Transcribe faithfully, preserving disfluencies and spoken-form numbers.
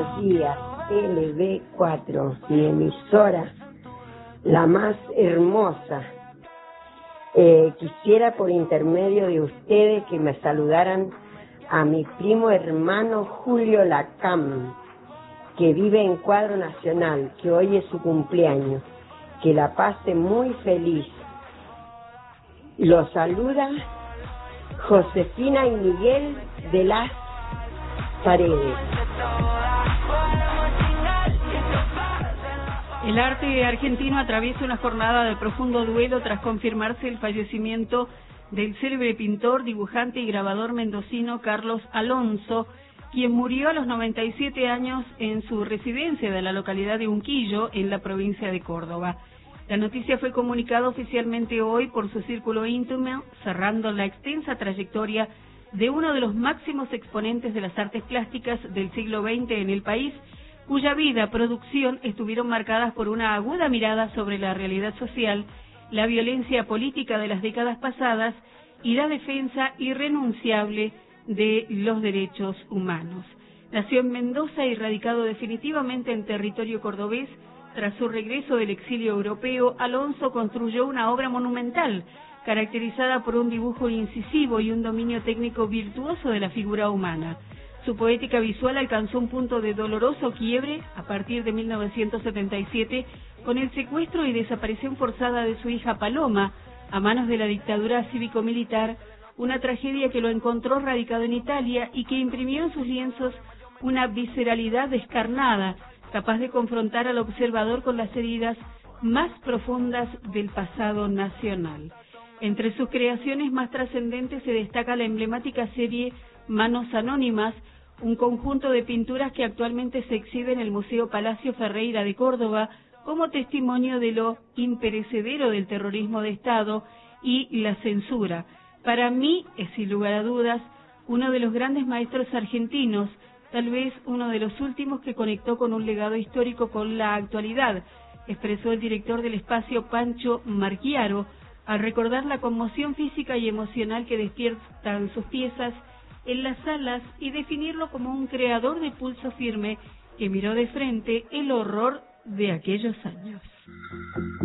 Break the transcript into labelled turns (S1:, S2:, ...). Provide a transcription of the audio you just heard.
S1: buenos días, L B cuatro, mi emisora, la más hermosa. Eh, quisiera por intermedio de ustedes que me saludaran a mi primo hermano Julio Lacam, que vive en Cuadro Nacional, que hoy es su cumpleaños. Que la pase muy feliz. Los saluda Josefina y Miguel de las Paredes.
S2: El arte argentino atraviesa una jornada de profundo duelo tras confirmarse el fallecimiento del célebre pintor, dibujante y grabador mendocino Carlos Alonso, quien murió a los noventa y siete años en su residencia de la localidad de Unquillo, en la provincia de Córdoba. La noticia fue comunicada oficialmente hoy por su círculo íntimo, cerrando la extensa trayectoria de uno de los máximos exponentes de las artes plásticas del siglo veinte en el país, cuya vida, producción, estuvieron marcadas por una aguda mirada sobre la realidad social, la violencia política de las décadas pasadas y la defensa irrenunciable de los derechos humanos. Nació en Mendoza y radicado definitivamente en territorio cordobés. Tras su regreso del exilio europeo, Alonso construyó una obra monumental, caracterizada por un dibujo incisivo y un dominio técnico virtuoso de la figura humana. Su poética visual alcanzó un punto de doloroso quiebre a partir de mil novecientos setenta y siete, con el secuestro y desaparición forzada de su hija Paloma, a manos de la dictadura cívico-militar, una tragedia que lo encontró radicado en Italia y que imprimió en sus lienzos una visceralidad descarnada, capaz de confrontar al observador con las heridas más profundas del pasado nacional. Entre sus creaciones más trascendentes se destaca la emblemática serie Manos Anónimas, un conjunto de pinturas que actualmente se exhibe en el Museo Palacio Ferreira de Córdoba como testimonio de lo imperecedero del terrorismo de Estado y la censura. Para mí es, sin lugar a dudas, uno de los grandes maestros argentinos, tal vez uno de los últimos que conectó con un legado histórico con la actualidad, expresó el director del espacio Pancho Marchiaro, al recordar la conmoción física y emocional que despiertan sus piezas en las salas y definirlo como un creador de pulso firme que miró de frente el horror de aquellos años.